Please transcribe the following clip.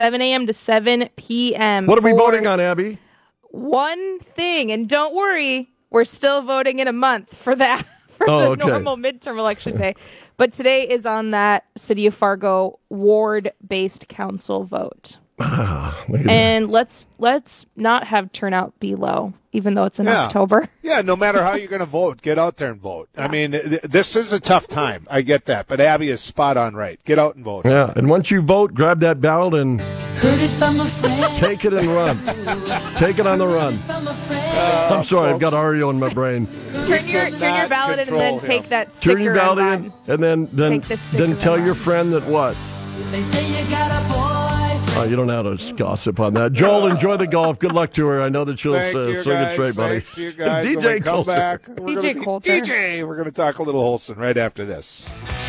7 a.m. to 7 p.m. What are we voting on, Abby? One thing, and don't worry, we're still voting in a month for that, normal midterm election day. But today is on that City of Fargo ward-based council vote. And let's not have turnout be low, even though it's in October. Yeah, no matter how you're going to vote, get out there and vote. Yeah. I mean, this is a tough time. I get that. But Abby is spot on right. Get out and vote. Yeah, and once you vote, grab that ballot and take it and run. Take it on the run. I'm sorry, I've got Ario in my brain. Turn your ballot in and then take that sticker. Turn your ballot in and then tell your friend that what? They say you got a boyfriend. You don't know how to gossip on that. Joel, enjoy the golf. Good luck to her. I know that she'll swing it straight, buddy. Thanks, you guys. DJ Coulter. DJ Coulter. DJ, we're going to talk a little Holson right after this.